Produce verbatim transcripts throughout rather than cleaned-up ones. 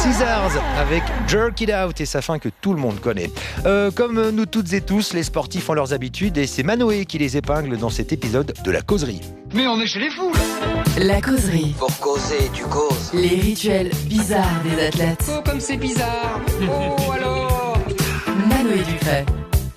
Scissors avec Jerk It Out et sa fin que tout le monde connaît. Euh, comme nous toutes et tous, les sportifs ont leurs habitudes et c'est Manoé qui les épingle dans cet épisode de La Causerie. Mais on est chez les fous là. La Causerie. Pour causer, tu causes. Les rituels bizarres des athlètes. Oh comme c'est bizarre. Oh alors. Manoé Ducret.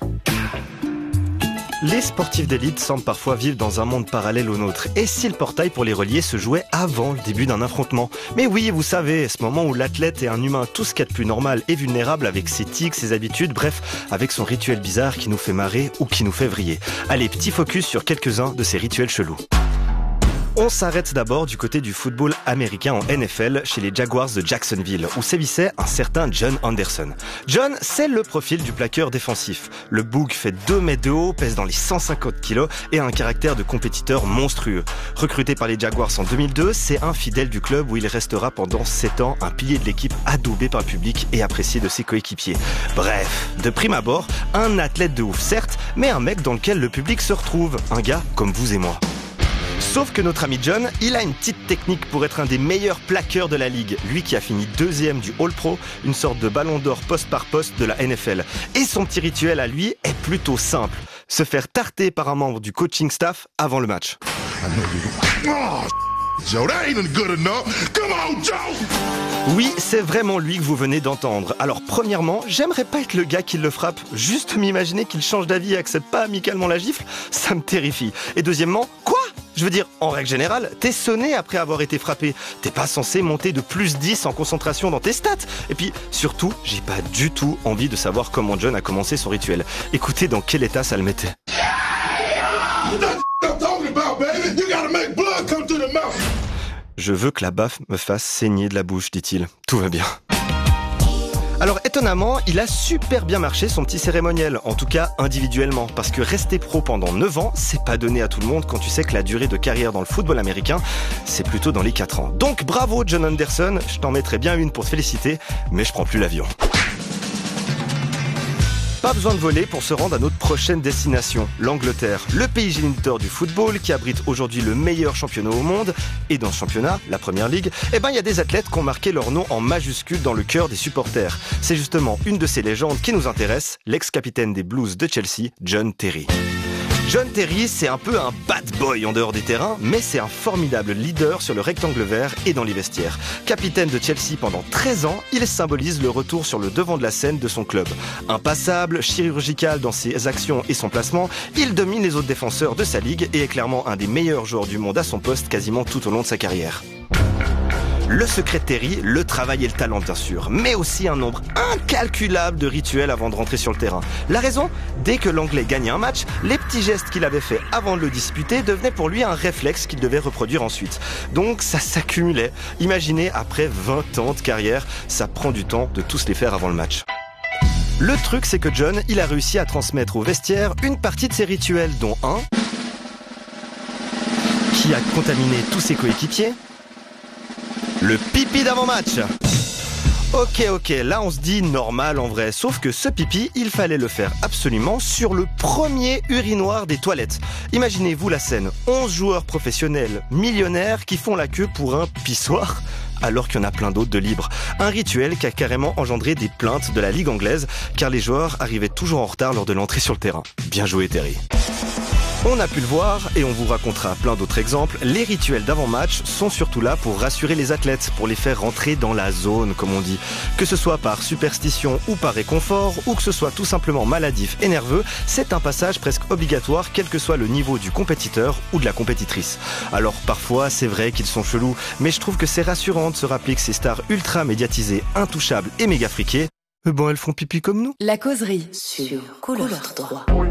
Les sportifs d'élite semblent parfois vivre dans un monde parallèle au nôtre. Et si le portail pour les relier se jouait avant le début d'un affrontement? Mais oui, vous savez, ce moment où l'athlète est un humain tout ce qu'il y a de plus normal et vulnérable avec ses tics, ses habitudes, bref, avec son rituel bizarre qui nous fait marrer ou qui nous fait vriller. Allez, petit focus sur quelques-uns de ces rituels chelous. On s'arrête d'abord du côté du football américain en N F L chez les Jaguars de Jacksonville où sévissait un certain John Anderson. John, c'est le profil du plaqueur défensif. Le boug fait deux mètres de haut, pèse dans les cent cinquante kilos et a un caractère de compétiteur monstrueux. Recruté par les Jaguars en deux mille deux, c'est un fidèle du club où il restera pendant sept ans, un pilier de l'équipe adoubé par le public et apprécié de ses coéquipiers. Bref, de prime abord, un athlète de ouf certes, mais un mec dans lequel le public se retrouve, un gars comme vous et moi. Sauf que notre ami John, il a une petite technique pour être un des meilleurs plaqueurs de la ligue. Lui qui a fini deuxième du All-Pro, une sorte de ballon d'or poste par poste de la N F L. Et son petit rituel à lui est plutôt simple. Se faire tarter par un membre du coaching staff avant le match. Joe, that ain't good enough. Come on, Joe! Oui, c'est vraiment lui que vous venez d'entendre. Alors premièrement, j'aimerais pas être le gars qui le frappe. Juste m'imaginer qu'il change d'avis et accepte pas amicalement la gifle, ça me terrifie. Et deuxièmement, quoi ? Je veux dire, en règle générale, t'es sonné après avoir été frappé. T'es pas censé monter de plus dix en concentration dans tes stats. Et puis, surtout, j'ai pas du tout envie de savoir comment John a commencé son rituel. Écoutez dans quel état ça le mettait. Je veux que la baffe me fasse saigner de la bouche, dit-il. Tout va bien. Alors étonnamment, il a super bien marché son petit cérémoniel, en tout cas individuellement, parce que rester pro pendant neuf ans, c'est pas donné à tout le monde quand tu sais que la durée de carrière dans le football américain, c'est plutôt dans les quatre ans. Donc bravo John Anderson, je t'en mettrai bien une pour te féliciter, mais je prends plus l'avion. Pas besoin de voler pour se rendre à notre prochaine destination, l'Angleterre, le pays géniteur du football qui abrite aujourd'hui le meilleur championnat au monde. Et dans ce championnat, la Première Ligue, eh ben il y a des athlètes qui ont marqué leur nom en majuscule dans le cœur des supporters. C'est justement une de ces légendes qui nous intéresse, l'ex-capitaine des Blues de Chelsea, John Terry. John Terry, c'est un peu un bad boy en dehors des terrains, mais c'est un formidable leader sur le rectangle vert et dans les vestiaires. Capitaine de Chelsea pendant treize ans, il symbolise le retour sur le devant de la scène de son club. Impassable, chirurgical dans ses actions et son placement, il domine les autres défenseurs de sa ligue et est clairement un des meilleurs joueurs du monde à son poste quasiment tout au long de sa carrière. Le secret de Terry, le travail et le talent bien sûr, mais aussi un nombre incalculable de rituels avant de rentrer sur le terrain. La raison ? Dès que l'Anglais gagnait un match, les petits gestes qu'il avait faits avant de le disputer devenaient pour lui un réflexe qu'il devait reproduire ensuite. Donc ça s'accumulait. Imaginez, après vingt ans de carrière, ça prend du temps de tous les faire avant le match. Le truc, c'est que John, il a réussi à transmettre au vestiaire une partie de ses rituels, dont un qui a contaminé tous ses coéquipiers. Le pipi d'avant-match. Ok, ok, là on se dit normal en vrai, sauf que ce pipi, il fallait le faire absolument sur le premier urinoir des toilettes. Imaginez-vous la scène, onze joueurs professionnels, millionnaires qui font la queue pour un pissoir, alors qu'il y en a plein d'autres de libres. Un rituel qui a carrément engendré des plaintes de la Ligue anglaise, car les joueurs arrivaient toujours en retard lors de l'entrée sur le terrain. Bien joué Terry. On a pu le voir, et on vous racontera plein d'autres exemples, les rituels d'avant-match sont surtout là pour rassurer les athlètes, pour les faire rentrer dans la zone, comme on dit. Que ce soit par superstition ou par réconfort, ou que ce soit tout simplement maladif et nerveux, c'est un passage presque obligatoire, quel que soit le niveau du compétiteur ou de la compétitrice. Alors parfois, c'est vrai qu'ils sont chelous, mais je trouve que c'est rassurant de se rappeler que ces stars ultra médiatisées, intouchables et méga friquées, eh ben elles font pipi comme nous. La Causerie sur Couleur trois.